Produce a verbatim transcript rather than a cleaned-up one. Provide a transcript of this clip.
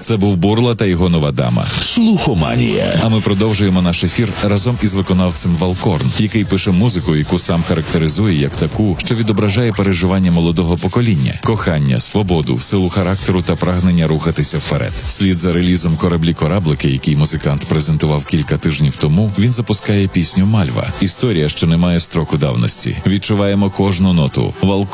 Це був Бурла та його нова дама. Слухоманія. А ми продовжуємо наш ефір разом із виконавцем Валкорн, який пише музику, яку сам характеризує як таку, що відображає переживання молодого покоління, кохання, свободу, силу характеру та прагнення рухатися вперед. Слід за релізом «Кораблі-кораблики», який музикант презентував кілька тижнів тому, він запускає пісню «Мальва». Історія, що не має строку давності. Відчуваємо кожну ноту. Валкорн